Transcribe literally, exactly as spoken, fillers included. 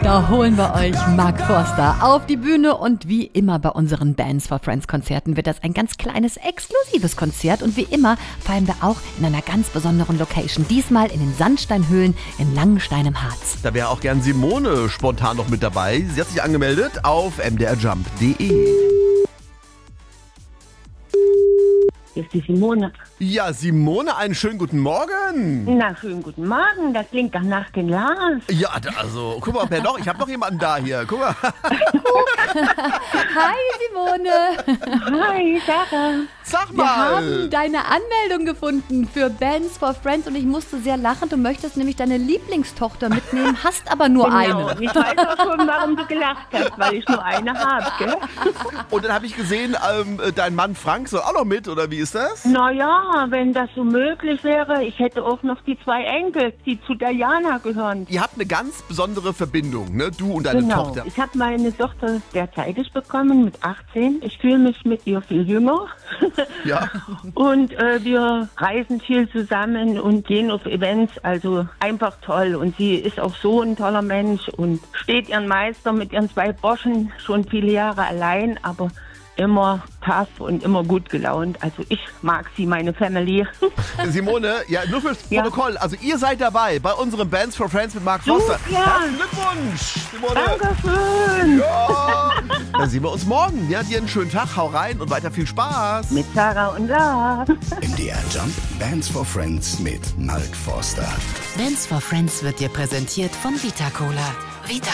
Da holen wir euch Mark Forster auf die Bühne und wie immer bei unseren Bands for Friends Konzerten wird das ein ganz kleines, exklusives Konzert und wie immer feiern wir auch in einer ganz besonderen Location, diesmal in den Sandsteinhöhlen in Langenstein im Harz. Da wäre auch gern Simone spontan noch mit dabei. Sie hat sich angemeldet auf m d r jump punkt d e. Hier ist die Simone. Ja, Simone, einen schönen guten Morgen. Na, schönen guten Morgen. Das klingt doch nach den Lars. Ja, da- also, guck mal, wer noch? Ich habe noch jemanden da hier. Guck mal. Hi Simone! Hi, Sarah. Sag Wir mal. haben deine Anmeldung gefunden für Bands for Friends und ich musste sehr lachen. Du möchtest nämlich deine Lieblingstochter mitnehmen, hast aber nur Genau. eine. Ich weiß auch schon, warum du gelacht hast, weil ich nur eine habe, gell? Und dann habe ich gesehen, ähm, dein Mann Frank soll auch noch mit, oder wie ist das? Naja, wenn das so möglich wäre, ich hätte auch noch die zwei Enkel, die zu Diana gehören. Ihr habt eine ganz besondere Verbindung, ne? Du und deine Genau. Tochter. Ich habe meine Tochter derzeitig bekommen mit achtzehn. Ich fühle mich mit ihr viel jünger. Ja. Und äh, wir reisen viel zusammen und gehen auf Events, also einfach toll. Und sie ist auch so ein toller Mensch und steht ihren Meister mit ihren zwei Burschen schon viele Jahre allein, aber immer tough und immer gut gelaunt. Also ich mag sie, meine Family. Simone, ja, nur fürs Ja. Protokoll. Also ihr seid dabei bei unserem Bands for Friends mit Mark Forster. ja. Herzlichen Glückwunsch, Simone. Dankeschön. Ja. Dann sehen wir uns morgen. Ja, dir einen schönen Tag. Hau rein und weiter viel Spaß. Mit Sarah und Lars. M D R Jump Bands for Friends mit Mark Forster. Bands for Friends wird dir präsentiert von Vita Cola. Vita